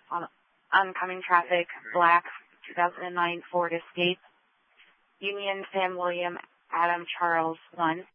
oncoming traffic, black, 2009 Ford Escape. Union Sam William Adam Charles 1.